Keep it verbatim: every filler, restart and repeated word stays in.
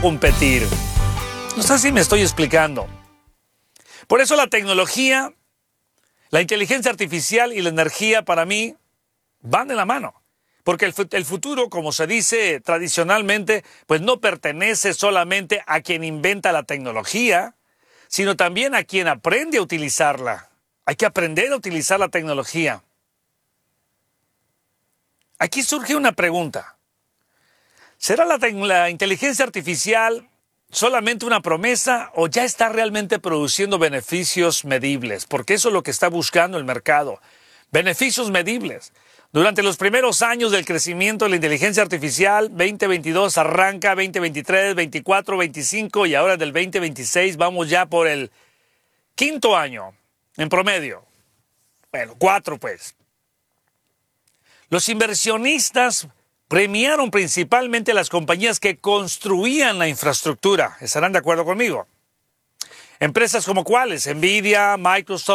competir. No sé si me estoy explicando. Por eso la tecnología, la inteligencia artificial y la energía para mí van de la mano. Porque el, el futuro, como se dice tradicionalmente, pues no pertenece solamente a quien inventa la tecnología, sino también a quien aprende a utilizarla. Hay que aprender a utilizar la tecnología. Aquí surge una pregunta. ¿Será la, la inteligencia artificial solamente una promesa o ya está realmente produciendo beneficios medibles? Porque eso es lo que está buscando el mercado. Beneficios medibles. Durante los primeros años del crecimiento de la inteligencia artificial, veinte veintidós arranca, veinte veintitrés, veinticuatro, veinticinco y ahora del veinte veintiséis vamos ya por el quinto año en promedio. Bueno, cuatro pues. Los inversionistas premiaron principalmente a las compañías que construían la infraestructura. ¿Estarán de acuerdo conmigo? Empresas como cuáles, Nvidia, Microsoft,